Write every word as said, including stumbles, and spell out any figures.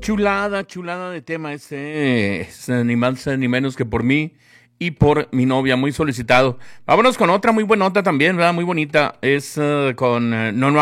Chulada, chulada de tema ese, es ni más ni menos que por mí y por mi novia, muy solicitado. Vámonos con otra muy buenota también, ¿verdad? Muy bonita, es uh, con uh, Nono